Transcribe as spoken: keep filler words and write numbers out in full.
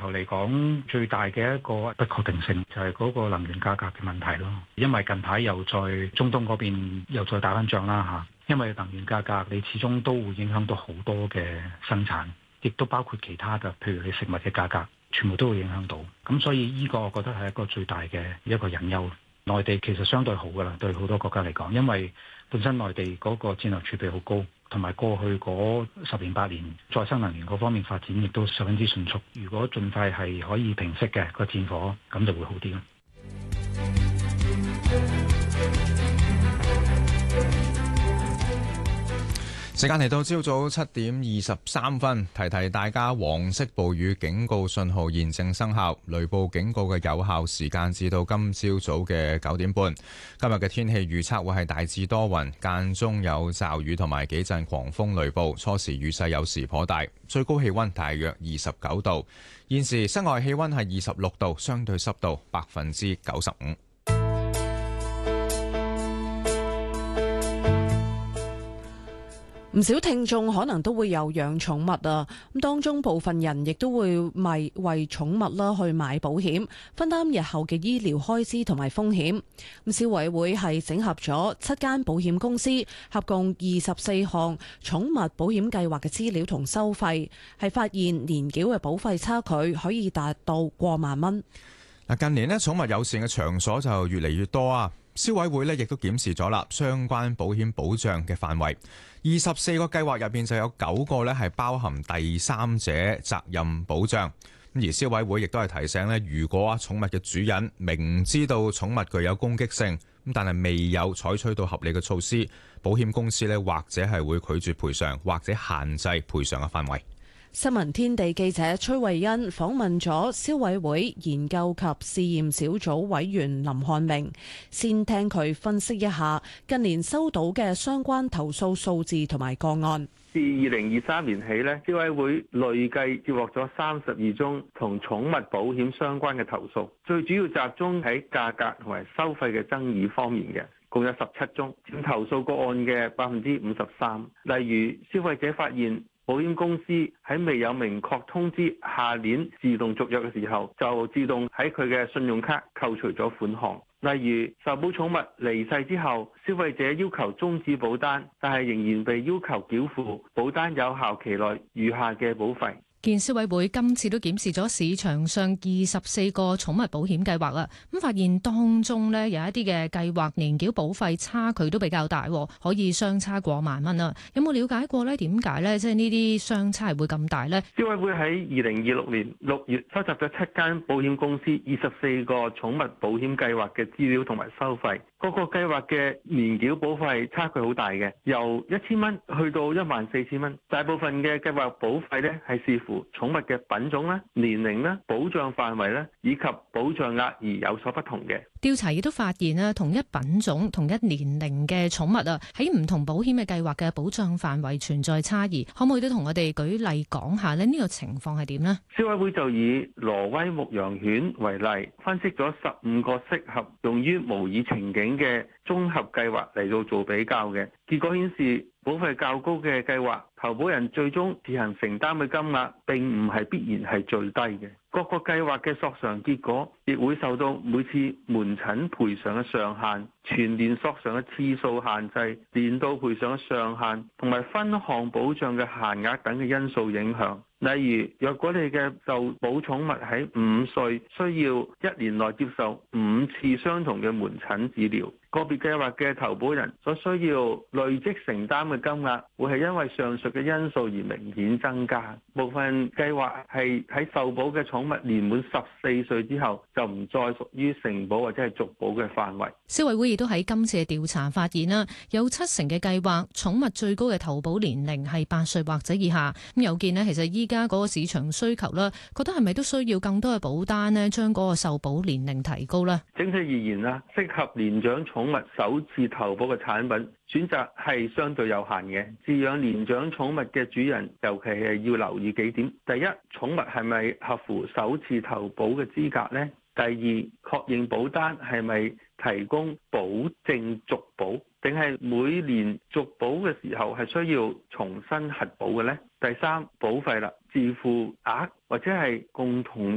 頭嚟講，最大嘅一個不確定性就係嗰個能源價格嘅問題咯。因為近排又在中東嗰邊又再打返仗啦嚇，因為能源價格你始終都會影響到好多嘅生產，亦都包括其他嘅，譬如你食物嘅價格，全部都會影響到。咁所以呢個我覺得係一個最大嘅一個隱憂。內地其實相對好㗎啦，對好多國家嚟講，因為本身內地嗰個戰略儲備好高，同埋過去嗰十年八年再生能源嗰方面發展亦都十分之迅速。如果盡快係可以平息嘅個戰火，咁就會好啲咯。 時間嚟到朝早七點二十三分，提提大家黃色暴雨警告信號現正生效，雷暴警告嘅有效時間至到今朝早嘅九點半。今日嘅天氣預測會係大致多雲，間中有驟雨同埋幾陣狂風雷暴，初時雨勢有時頗大，最高氣溫大約二十九度。現時室外氣溫係二十六度，相對濕度百分之九十五。 唔少聽眾可能都會有養寵物啊，咁當中部分人亦都會為為寵物啦去買保險，分擔日後嘅醫療開支同埋風險。咁消委會係整合咗七間保險公司，合共二十四項寵物保險計劃嘅資料同收費，係發現年繳嘅保費差距可以達到過萬蚊。 嗱，近年咧寵物友善嘅場所就越嚟越多啊。消委會咧亦都檢視咗啦，相關保險保障嘅範圍，二十四個計劃入邊就有九個咧係包含第三者責任保障。而消委會亦都係提醒咧，如果啊寵物嘅主人明知道寵物具有攻擊性，咁但係未有採取到合理嘅措施，保險公司咧或者係會拒絕賠償或者限制賠償嘅範圍。 新聞天地記者崔慧欣訪問咗消委會研究及試驗小組委員林漢明，先聽佢分析一下近年收到嘅相關投訴數字同埋個案。 自二零二三年起咧，消委會累計接獲咗三十二宗同寵物保險相關嘅投訴，最主要集中喺價格同埋收費嘅爭議方面嘅，共有十七宗，佔投訴個案嘅百分之五十三。例如，消費者發現保險公司喺未有明確通知下年自動續約嘅時候，就自動喺佢嘅信用卡扣除咗款項。例如，受保寵物離世之後，消費者要求終止保單，但係仍然被要求繳付保單有效期內餘下嘅保費。 見消委會今次都檢視咗市場上二十四個寵物保險計劃啦，咁發現當中呢有一啲嘅計劃年繳保費差距都比較大，可以相差過萬蚊啊！有冇了解過呢？點解呢？即係呢啲相差係會咁大呢？ 消委會喺二零二六年六月收集咗七間保險公司二十四個寵物保險計劃嘅資料同埋收費，各個計劃嘅年繳保費差距好大嘅，由一千蚊去到一萬四千蚊。大部分嘅計劃保費呢係視乎寵物嘅品種啦、年齡啦、保障範圍啦，以及保障額而有所不同嘅。 調查亦都發現啦，同一品種、同一年齡嘅寵物啊，喺唔同保險嘅計劃嘅保障範圍存在差異。可唔可以都同我哋舉例講下呢？呢個情況係點呢？ 消委會就以挪威牧羊犬為例，分析咗十五個適合用於模擬情景嘅綜合計劃嚟到做比較嘅結果顯示，保費較高嘅計劃，投保人最終自行承擔嘅金額並唔係必然係最低嘅。各個計劃嘅索償結果亦會受到每次門診賠償嘅上限、全年索償嘅次數限制、年度賠償嘅上限同埋分項保障嘅限額等嘅因素影響。例如，若果你嘅受保寵物喺五歲，需要一年內接受五次相同嘅門診治療，個別計劃嘅投保人所需要累積承擔嘅金額，會係因為上述嘅因素而明顯增加。部分計劃係喺受保嘅寵物年滿十四歲之後，就唔再屬於承保或者係續保嘅範圍。 消委會亦都喺今次嘅調查發現啦，有七成嘅計劃寵物最高嘅投保年齡係八歲或者以下。咁有見呢，其實依家嗰個市場需求啦，覺得係咪都需要更多嘅保單呢？將嗰個受保年齡提高呢？ 整體而言啦，適合年長寵物首次投保嘅產品選擇係相對有限嘅。飼養年長寵物嘅主人，尤其係要留意幾點：第一，寵物係咪合乎首次投保嘅資格呢？第二，確認保單係咪提供保證續保，定係每年續保嘅時候係需要重新核保嘅呢？第三，保費啦，自付額或者係共同